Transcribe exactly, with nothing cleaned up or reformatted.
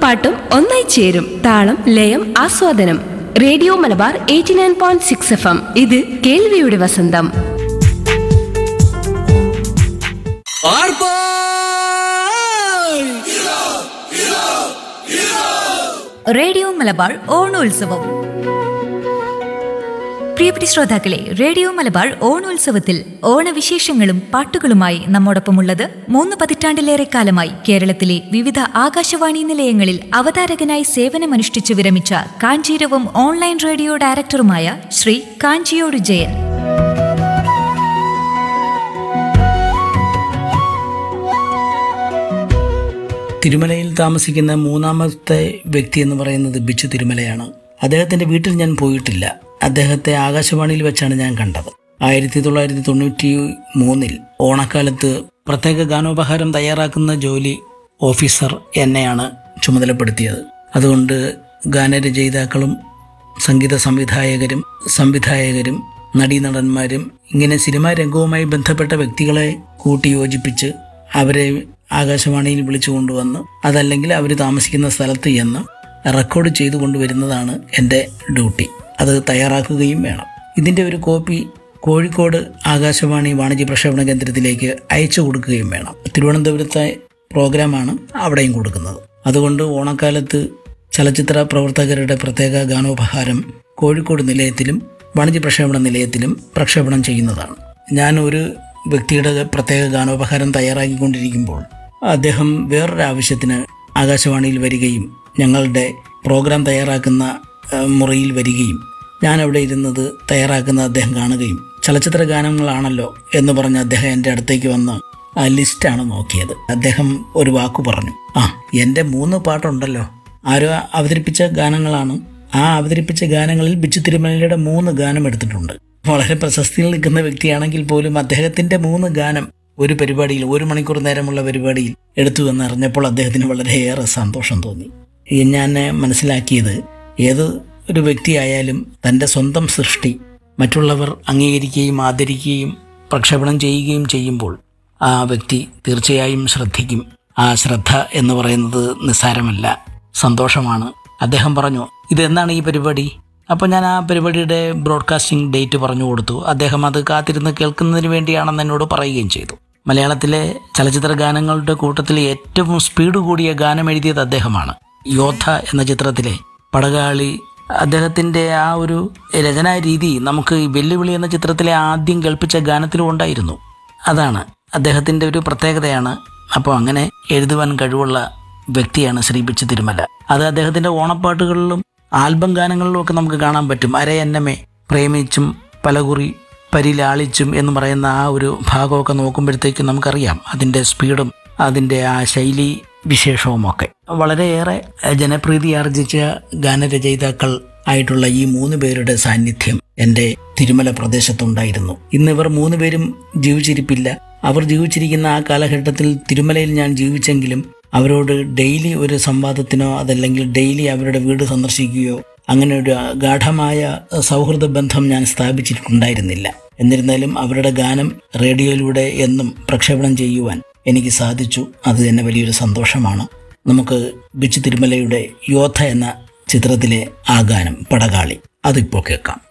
പാട്ടും ഒന്നായി ചേരും. താളം ലയം ആസ്വാദനം. Radio Malabar eighty nine point six F M. ഇത് കേൾവിയുടെ വസന്തം. റേഡിയോ മലബാർ ഓണോത്സവം. പ്രിയപ്പെട്ട ശ്രോതാക്കളെ, റേഡിയോ മലബാർ ഓണോത്സവത്തിൽ ഓണവിശേഷങ്ങളും പാട്ടുകളുമായി നമ്മോടൊപ്പമുള്ളത് മൂന്ന് പതിറ്റാണ്ടിലേറെ കാലമായി കേരളത്തിലെ വിവിധ ആകാശവാണി നിലയങ്ങളിൽ അവതാരകനായി സേവനമനുഷ്ഠിച്ചു വിരമിച്ച കാഞ്ചീരവം ഓൺലൈൻ റേഡിയോ ഡയറക്ടറുമായ ശ്രീ കാഞ്ചിയോട് ജയൻ. തിരുമലയിൽ താമസിക്കുന്ന മൂന്നാമത്തെ വ്യക്തി എന്ന് പറയുന്നത് ബിച്ചു തിരുമലയാണ്. അദ്ദേഹത്തിൻ്റെ വീട്ടിൽ ഞാൻ പോയിട്ടില്ല. അദ്ദേഹത്തെ ആകാശവാണിയിൽ വെച്ചാണ് ഞാൻ കണ്ടത്. ആയിരത്തി തൊള്ളായിരത്തി തൊണ്ണൂറ്റി മൂന്നിൽ ഓണക്കാലത്ത് പ്രത്യേക ഗാനോപഹാരം തയ്യാറാക്കുന്ന ജോലി ഓഫീസർ എന്നെയാണ് ചുമതലപ്പെടുത്തിയത്. അതുകൊണ്ട് ഗാനരചയിതാക്കളും സംഗീത സംവിധായകരും സംവിധായകരും നടീനടന്മാരും ഇങ്ങനെ സിനിമാ രംഗവുമായി ബന്ധപ്പെട്ട വ്യക്തികളെ കൂട്ടിയോജിപ്പിച്ച് അവരെ ആകാശവാണിയിൽ വിളിച്ചു കൊണ്ടുവന്ന് അതല്ലെങ്കിൽ അവർ താമസിക്കുന്ന സ്ഥലത്ത് ചെന്ന് റെക്കോർഡ് ചെയ്തു കൊണ്ടുവരുന്നതാണ് എൻ്റെ ഡ്യൂട്ടി. അത് തയ്യാറാക്കുകയും വേണം. ഇതിൻ്റെ ഒരു കോപ്പി കോഴിക്കോട് ആകാശവാണി വാണിജ്യ പ്രക്ഷേപണ കേന്ദ്രത്തിലേക്ക് അയച്ചു കൊടുക്കുകയും വേണം. തിരുവനന്തപുരത്തെ പ്രോഗ്രാമാണ് അവിടെയും കൊടുക്കുന്നത്. അതുകൊണ്ട് ഓണക്കാലത്ത് ചലച്ചിത്ര പ്രവർത്തകരുടെ പ്രത്യേക ഗാനോപഹാരം കോഴിക്കോട് നിലയത്തിലും വാണിജ്യ പ്രക്ഷേപണ നിലയത്തിലും പ്രക്ഷേപണം ചെയ്യുന്നതാണ്. ഞാൻ ഒരു വ്യക്തിയുടെ പ്രത്യേക ഗാനോപഹാരം തയ്യാറാക്കിക്കൊണ്ടിരിക്കുമ്പോൾ അദ്ദേഹം വേറൊരു ആവശ്യത്തിന് ആകാശവാണിയിൽ വരികയും ഞങ്ങളുടെ പ്രോഗ്രാം തയ്യാറാക്കുന്ന മുറിയിൽ വരികയും ഞാൻ അവിടെ ഇരുന്നത് തയ്യാറാക്കുന്ന അദ്ദേഹം കാണുകയും ചലച്ചിത്ര ഗാനങ്ങളാണല്ലോ എന്ന് പറഞ്ഞ് അദ്ദേഹം എൻ്റെ അടുത്തേക്ക് വന്ന് ആ ലിസ്റ്റാണ് നോക്കിയത്. അദ്ദേഹം ഒരു വാക്ക് പറഞ്ഞു, ആ എൻ്റെ മൂന്ന് പാട്ടുണ്ടല്ലോ, ആരോ അവതരിപ്പിച്ച ഗാനങ്ങളാണ്. ആ അവതരിപ്പിച്ച ഗാനങ്ങളിൽ ബിച്ചു തിരുമലയുടെ മൂന്ന് ഗാനം എടുത്തിട്ടുണ്ട്. വളരെ പ്രശസ്തിയിൽ നിൽക്കുന്ന വ്യക്തിയാണെങ്കിൽ പോലും അദ്ദേഹത്തിൻ്റെ മൂന്ന് ഗാനം ഒരു പരിപാടിയിൽ, ഒരു മണിക്കൂർ നേരമുള്ള പരിപാടിയിൽ എടുത്തു എന്നറിഞ്ഞപ്പോൾ അദ്ദേഹത്തിന് വളരെയേറെ സന്തോഷം തോന്നി. ഞാൻ മനസ്സിലാക്കിയത് ഏത് ഒരു വ്യക്തിയായാലും തൻ്റെ സ്വന്തം സൃഷ്ടി മറ്റുള്ളവർ അംഗീകരിക്കുകയും ആദരിക്കുകയും പ്രക്ഷേപണം ചെയ്യുകയും ചെയ്യുമ്പോൾ ആ വ്യക്തി തീർച്ചയായും ശ്രദ്ധിക്കും. ആ ശ്രദ്ധ എന്ന് പറയുന്നത് നിസ്സാരമല്ല, സന്തോഷമാണ്. അദ്ദേഹം പറഞ്ഞു, ഇതെന്നാണ് ഈ പരിപാടി? അപ്പോൾ ഞാൻ ആ പരിപാടിയുടെ ബ്രോഡ്കാസ്റ്റിംഗ് ഡേറ്റ് പറഞ്ഞു കൊടുത്തു. അദ്ദേഹം അത് കാത്തിരുന്ന് കേൾക്കുന്നതിന് വേണ്ടിയാണെന്ന് എന്നോട് പറയുകയും ചെയ്തു. മലയാളത്തിലെ ചലച്ചിത്ര ഗാനങ്ങളുടെ കൂട്ടത്തിൽ ഏറ്റവും സ്പീഡ് കൂടിയ ഗാനം എഴുതിയത് അദ്ദേഹമാണ്. യോദ്ധ എന്ന ചിത്രത്തിലെ പടകാളി, അദ്ദേഹത്തിൻ്റെ ആ ഒരു രചനാ രീതി നമുക്ക് വെല്ലുവിളി എന്ന ചിത്രത്തിലെ ആദ്യം കേൾപ്പിച്ച ഗാനത്തിലും ഉണ്ടായിരുന്നു. അതാണ് അദ്ദേഹത്തിൻ്റെ ഒരു പ്രത്യേകതയാണ്. അപ്പോൾ അങ്ങനെ എഴുതുവാൻ കഴിവുള്ള വ്യക്തിയാണ് ശ്രീ ബിച്ചു തിരുമല. അത് അദ്ദേഹത്തിൻ്റെ ഓണപ്പാട്ടുകളിലും ആൽബം ഗാനങ്ങളിലും ഒക്കെ നമുക്ക് കാണാൻ പറ്റും. അരേ എന്നമേ, പ്രേമിച്ചും പലകുറി പരിലാളിച്ചും എന്ന് പറയുന്ന ആ ഒരു ഭാഗമൊക്കെ നോക്കുമ്പോഴത്തേക്കും നമുക്കറിയാം അതിൻ്റെ സ്പീഡും അതിൻ്റെ ആ ശൈലി വിശേഷവുമൊക്കെ. വളരെയേറെ ജനപ്രീതി ആർജിച്ച ഗാനരചയിതാക്കൾ ആയിട്ടുള്ള ഈ മൂന്ന് പേരുടെ സാന്നിധ്യം എൻ്റെ തിരുമല പ്രദേശത്തുണ്ടായിരുന്നു. ഇന്നിവർ മൂന്ന് പേരും ജീവിച്ചിരിപ്പില്ല. അവർ ജീവിച്ചിരിക്കുന്ന ആ കാലഘട്ടത്തിൽ തിരുമലയിൽ ഞാൻ ജീവിച്ചെങ്കിലും അവരോട് ഡെയിലി ഒരു സംവാദത്തിനോ അതല്ലെങ്കിൽ ഡെയിലി അവരുടെ വീട് സന്ദർശിക്കുകയോ അങ്ങനെ ഒരു ഗാഢമായ സൗഹൃദ ബന്ധം ഞാൻ സ്ഥാപിച്ചിട്ടുണ്ടായിരുന്നില്ല. എന്നിരുന്നാലും അവരുടെ ഗാനം റേഡിയോയിലൂടെ എന്നും പ്രക്ഷേപണം ചെയ്യുവാൻ എനിക്ക് സാധിച്ചു. അത് തന്നെ വലിയൊരു സന്തോഷമാണ്. നമുക്ക് ബിച്ചു തിരുമലയുടെ യോദ്ധ എന്ന ചിത്രത്തിലെ ആ ഗാനം പടകാളി അതിപ്പോൾ കേൾക്കാം.